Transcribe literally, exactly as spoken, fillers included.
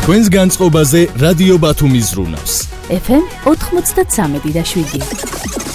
თქვენს განწყობაზე რადიო ბათუმი ზრუნავს. ეფ ემ ოთხმოცდათსამი და შვიდი.